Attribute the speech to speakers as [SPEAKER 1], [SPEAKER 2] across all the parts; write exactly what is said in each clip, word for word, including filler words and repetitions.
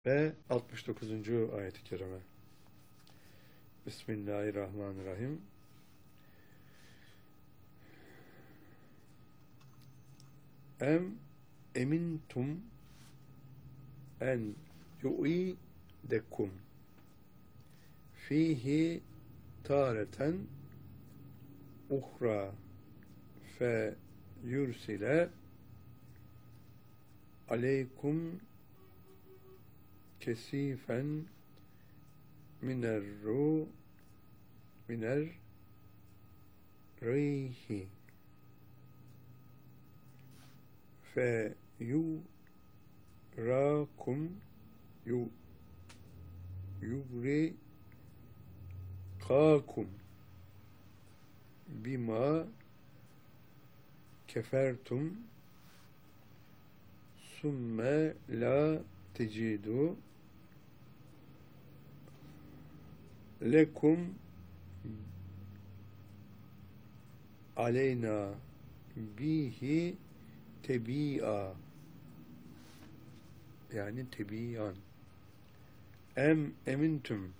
[SPEAKER 1] Ve altmış dokuzuncu ayet-i kerime. Bismillahirrahmanirrahim. Em emintum en yu'idekum fihi tareten uhra fe yursile aleykum kesifen miner ru miner rihi fe yurakum yu yugri kakum bima kefertum sümme la tecidu lekum aleyna bihi tebi'a, yani tebiyan. Em emintüm,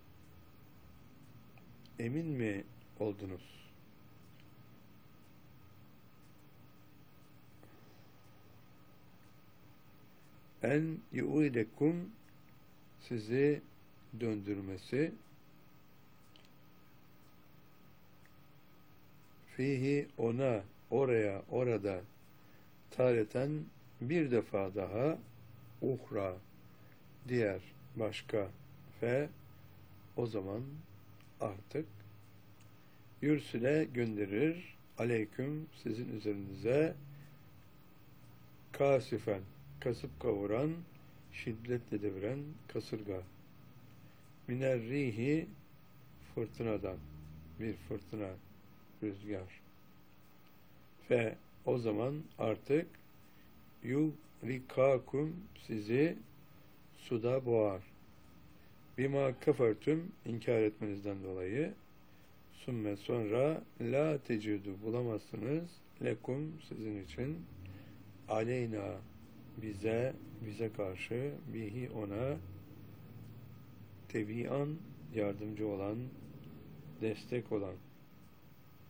[SPEAKER 1] emin mi oldunuz? En yu'idekum, sizi döndürmesi, fihi, ona, oraya, orada, tareten, bir defa daha, uhra, diğer, başka, fe, o zaman artık yürsüle gönderir, aleyküm, sizin üzerinize, kasifen, kasıp kavuran, şiddetle deviren kasırga, minerrihi, fırtınadan, bir fırtına, rüzgar. Ve o zaman artık yugrikakum, sizi suda boğar. Bima kafertüm, inkar etmenizden dolayı. Sümme, sonra la tecidu, bulamazsınız. Lekum, sizin için. Aleyna, bize, bize karşı. Bihi, ona. Tebian, yardımcı olan, destek olan.